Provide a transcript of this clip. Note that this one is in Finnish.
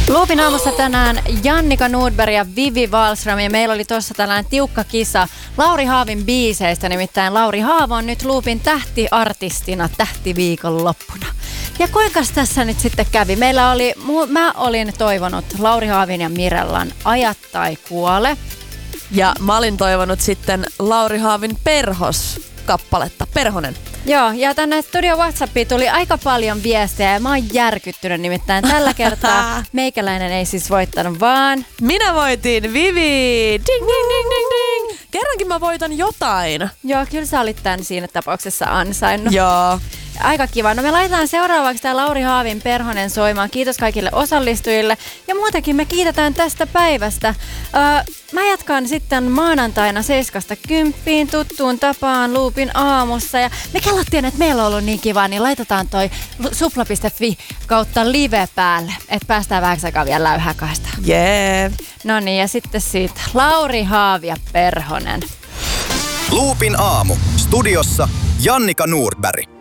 Loopin aamussa tänään Jannika Nordberg ja Vivi Wahlström, ja meillä oli tuossa tällainen tiukka kisa Lauri Haavin biiseistä, nimittäin Lauri Haava on nyt Loopin tähtiartistina tähtiviikonloppuna. Ja kuinkas tässä nyt sitten kävi? Mä olin toivonut Lauri Haavin ja Mirellan Ajat tai kuole. Ja mä olin toivonut sitten Lauri Haavin Perhos-kappaletta, Perhonen. Joo, ja tänne Studio WhatsAppiin tuli aika paljon viestejä ja mä oon järkyttynyt, nimittäin tällä kertaa meikäläinen ei siis voittanut, vaan minä voitin, Vivi! Ding, ding, ding, ding, ding! Kerrankin mä voitan jotain. Joo, kyllä sä olit tän siinä tapauksessa ansainnut. Joo. Aika kiva. No me laitetaan seuraavaksi tää Lauri Haavin Perhonen soimaan. Kiitos kaikille osallistujille. Ja muutenkin me kiitetään tästä päivästä. Mä jatkan sitten maanantaina 7-10 tuttuun tapaan Loopin aamussa. Ja me kellottiin, että meillä on ollut niin kiva, niin laitetaan toi supla.fi kautta live päälle. Että päästään vähäksi aikaa vielä läyhäkaista. Jee. No niin, ja sitten siitä Lauri Haavi ja Perhonen. Loopin aamu. Studiossa Jannika Nordberg.